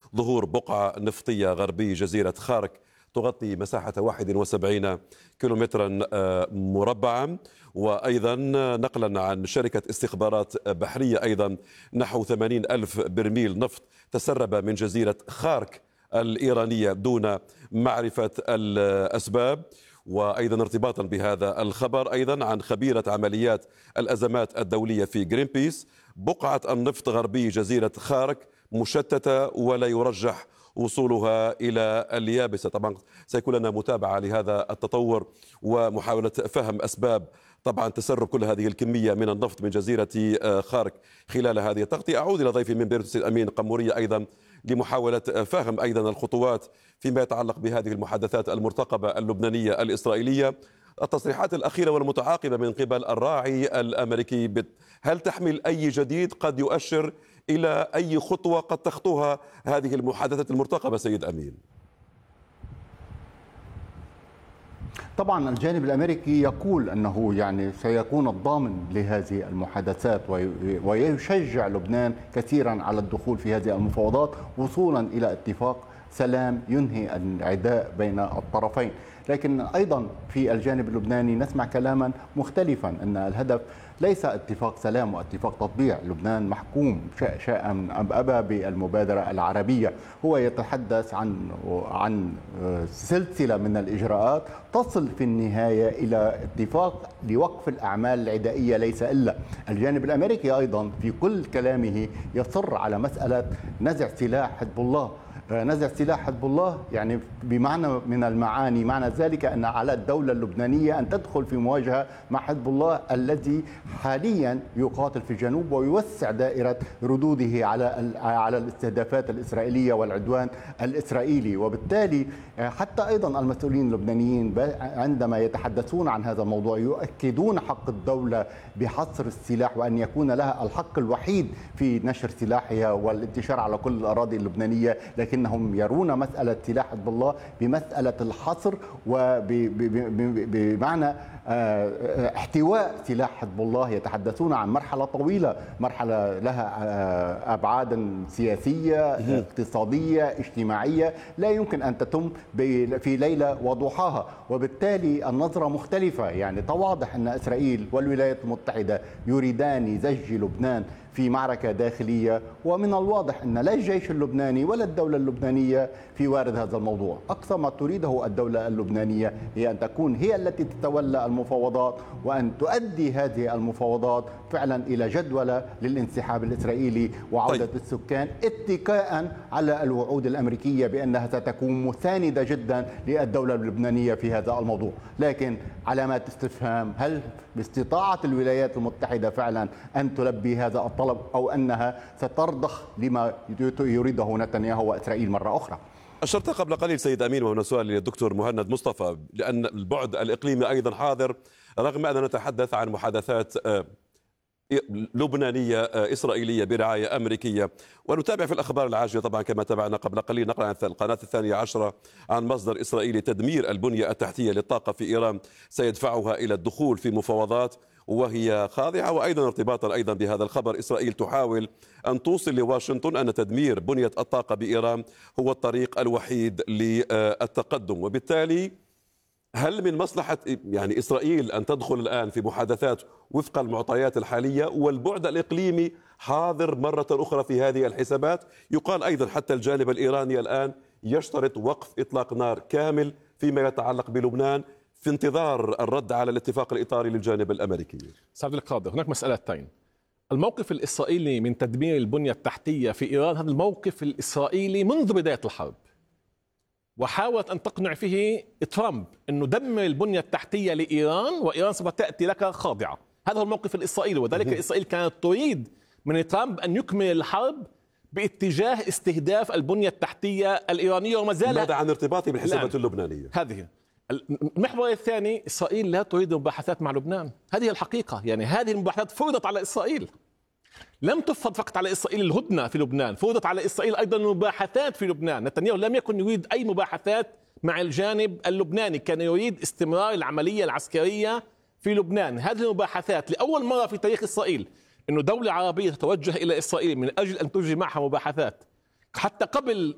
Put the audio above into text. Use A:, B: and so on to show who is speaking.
A: ظهور بقعة نفطية غربي جزيرة خارك تغطي مساحة 71 كيلومترا مربعا. وأيضا نقلا عن شركة استخبارات بحرية أيضا نحو 80 ألف برميل نفط تسرب من جزيرة خارك الإيرانية دون معرفة الأسباب. وأيضا ارتباطا بهذا الخبر أيضا عن خبيرة عمليات الأزمات الدولية في جرين بيس، بقعة النفط غربي جزيرة خارك مشتتة ولا يرجح وصولها إلى اليابسة. طبعا سيكون لنا متابعة لهذا التطور ومحاولة فهم أسباب طبعا تسرب كل هذه الكمية من النفط من جزيرة خارك خلال هذه التغطية. أعود إلى ضيفي من بيروت السيد أمين قمورية أيضا لمحاولة فهم أيضا الخطوات فيما يتعلق بهذه المحادثات المرتقبة اللبنانية الإسرائيلية. التصريحات الأخيرة والمتعاقبة من قبل الراعي الأمريكي هل تحمل أي جديد قد يؤشر إلى أي خطوة قد تخطوها هذه المحادثات المرتقبة سيد أمين؟
B: طبعا الجانب الأمريكي يقول أنه سيكون الضامن لهذه المحادثات ويشجع لبنان كثيرا على الدخول في هذه المفاوضات وصولا إلى اتفاق سلام ينهي العداء بين الطرفين. لكن أيضا في الجانب اللبناني نسمع كلاما مختلفا أن الهدف ليس اتفاق سلام واتفاق تطبيع. لبنان محكوم شاء أم أبى بالمبادرة العربية. هو يتحدث عن سلسلة من الإجراءات تصل في النهاية إلى اتفاق لوقف الأعمال العدائية ليس إلا. الجانب الأمريكي أيضا في كل كلامه يصر على مسألة نزع سلاح حزب الله. نزع سلاح حزب الله بمعنى من المعاني، معنى ذلك أن على الدولة اللبنانية أن تدخل في مواجهة مع حزب الله الذي حاليا يقاتل في الجنوب ويوسع دائرة ردوده على الاستهدافات الإسرائيلية والعدوان الإسرائيلي. وبالتالي حتى أيضا المسؤولين اللبنانيين عندما يتحدثون عن هذا الموضوع يؤكدون حق الدولة بحصر السلاح وأن يكون لها الحق الوحيد في نشر سلاحها والانتشار على كل الأراضي اللبنانية، لكنهم يرون مسألة سلاح حزب الله بمسألة الحصر وبمعنى احتواء سلاح حزب الله. يتحدثون عن مرحلة طويلة، مرحلة لها أبعاد سياسية اقتصادية اجتماعية لا يمكن أن تتم في ليلة وضحاها. وبالتالي النظرة مختلفة. واضح أن إسرائيل والولايات المتحدة يريدان زج لبنان في معركة داخلية، ومن الواضح أن لا الجيش اللبناني ولا الدولة اللبنانية في وارد هذا الموضوع. أقصى ما تريده الدولة اللبنانية هي أن تكون هي التي تتولى المفاوضات وأن تؤدي هذه المفاوضات فعلا إلى جدولة للانسحاب الإسرائيلي وعودة السكان اتكاء على الوعود الأمريكية بأنها ستكون مساندة جدا للدولة اللبنانية في هذا الموضوع. لكن علامات استفهام، هل باستطاعة الولايات المتحدة فعلا أن تلبي هذا الطلب أو أنها سترضخ لما يريده نتنياهو وإسرائيل مرة أخرى؟
A: أشرت قبل قليل سيد أمين، وهنا سؤال للدكتور مهند مصطفى، لأن البعد الإقليمي أيضا حاضر رغم أننا نتحدث عن محادثات لبنانية إسرائيلية برعاية أمريكية. ونتابع في الأخبار العاجلة طبعا كما تابعنا قبل قليل نقل عن القناة 12 عن مصدر إسرائيلي تدمير البنية التحتية للطاقة في إيران سيدفعها إلى الدخول في مفاوضات وهي خاضعة. وأيضا ارتباطا أيضا بهذا الخبر، إسرائيل تحاول أن توصل لواشنطن أن تدمير بنية الطاقة بإيران هو الطريق الوحيد للتقدم. وبالتالي هل من مصلحة إسرائيل أن تدخل الآن في محادثات وفق المعطيات الحالية والبعد الإقليمي حاضر مرة أخرى في هذه الحسابات؟ يقال أيضا حتى الجانب الإيراني الآن يشترط وقف إطلاق نار كامل فيما يتعلق بلبنان في انتظار الرد على الاتفاق الإطاري للجانب الأمريكي.
C: سعد القاضي، هناك مسألتين. الموقف الإسرائيلي من تدمير البنية التحتية في إيران هذا الموقف الإسرائيلي منذ بداية الحرب، وحاولت أن تقنع فيه ترامب أنه دمر البنية التحتية لإيران وإيران سوف تأتي لك خاضعة. هذا هو الموقف الإسرائيلي، وذلك إسرائيل كانت تريد من ترامب أن يكمل الحرب باتجاه استهداف البنية التحتية الإيرانية وما زال.
A: ماذا عن ارتباطه بالحسابات اللبنانية؟
C: هذه المحور الثاني، إسرائيل لا تريد مباحثات مع لبنان. هذه الحقيقة. هذه المباحثات فرضت على إسرائيل، لم تفرض فقط على إسرائيل الهدنة في لبنان، فرضت على إسرائيل أيضا المباحثات في لبنان. نتنياهو لم يكن يريد أي مباحثات مع الجانب اللبناني، كان يريد استمرار العملية العسكرية في لبنان. هذه المباحثات لأول مرة في تاريخ إسرائيل أنه دولة عربية تتوجه إلى إسرائيل من أجل أن تجري معها مباحثات. حتى قبل